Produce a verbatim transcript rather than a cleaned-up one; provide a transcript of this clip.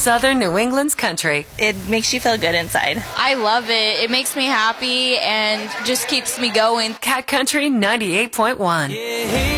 Southern New England's country. It makes you feel good inside. I love it. It makes me happy and just keeps me going. Cat Country ninety-eight point one.